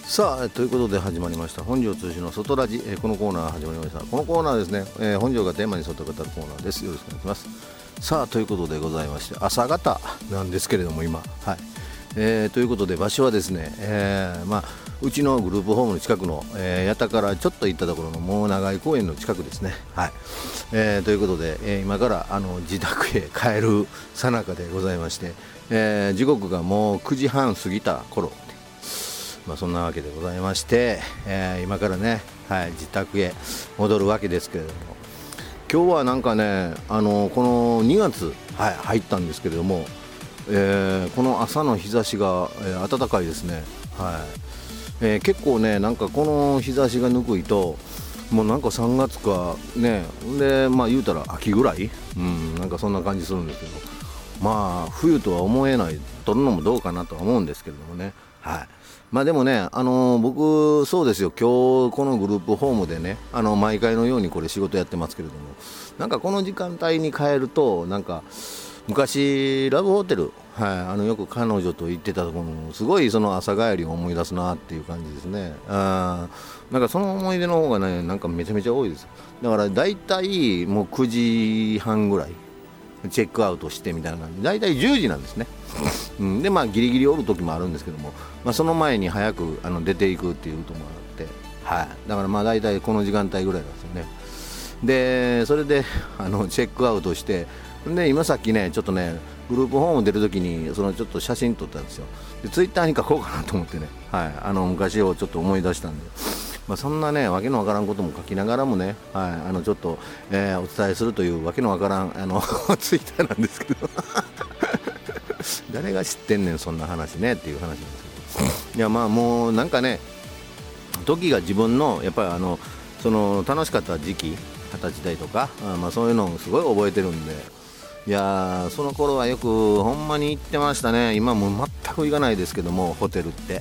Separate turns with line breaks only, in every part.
さあということで始まりました本庄通信の外ラジ、このコーナー始まりました。このコーナーですね、本庄がテーマに沿って語るコーナーです。よろしくお願いします。さあということでございまして、朝方なんですけれども今ということで場所はですね、うちのグループホームの近くの、八田からちょっと行ったところのもう長井公園の近くですね。ということで、今から自宅へ帰る最中でございまして、時刻がもう9時半過ぎた頃、そんなわけでございまして、今からね、自宅へ戻るわけですけれども、今日はなんかね、この2月、入ったんですけれども、この朝の日差しが、暖かいですね。結構ね、なんかこの日差しがぬくいともうなんか3月かねで、言うたら秋ぐらい、なんかそんな感じするんですけど、冬とは思えない、取るのもどうかなとは思うんですけれどもね。でもね、僕そうですよ、今日このグループホームでね、毎回のようにこれ仕事やってますけれども、なんかこの時間帯に帰ると、なんか昔ラブホテル、よく彼女と行ってたところのすごいその朝帰りを思い出すなっていう感じですね。なんかその思い出の方がね、なんかめちゃめちゃ多いです。だからだいたいもう9時半ぐらいチェックアウトしてみたいな感じ、だいたい10時なんですね。でギリギリおる時もあるんですけども、その前に早く出ていくっていうこともあって、だからだいたいこの時間帯ぐらいなんですよね。でそれでチェックアウトして、で今さっきねちょっとねグループホーム出るときにちょっと写真撮ったんですよ。でツイッターに書こうかなと思ってね、昔をちょっと思い出したんで、そんなねわけのわからんことも書きながらもね、ちょっと、お伝えするというわけのわからんツイッターなんですけど誰が知ってんねんそんな話ねっていう話なんですけど、いやもうなんかね、時が自分のやっぱりその楽しかった時期、20歳代とか、そういうのをすごい覚えてるんで、いやその頃はよくほんまに行ってましたね。今もう全く行かないですけども、ホテルって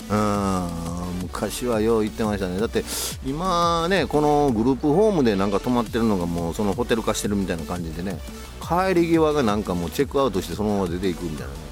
昔はよう行ってましたね。だって今ね、このグループホームでなんか泊まってるのがもうそのホテル化してるみたいな感じでね、帰り際がなんかもうチェックアウトしてそのまま出ていくみたいなね、